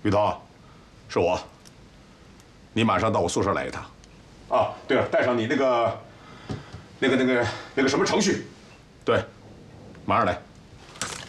雨桐，是我。你马上到我宿舍来一趟。啊，对了，带上你那个什么程序。对，马上来。